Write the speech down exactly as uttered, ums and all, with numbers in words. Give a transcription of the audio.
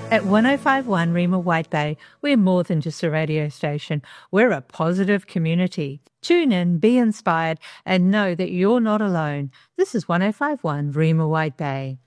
At one oh five point one Rima White Bay, we're more than just a radio station. We're a positive community. Tune in, be inspired, and know that you're not alone. This is one oh five point one Rima White Bay.